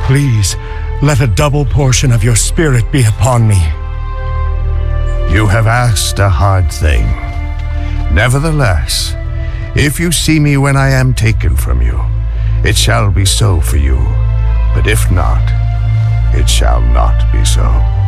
Please, let a double portion of your spirit be upon me. You have asked a hard thing. Nevertheless, if you see me when I am taken from you, it shall be so for you. But if not, it shall not be so.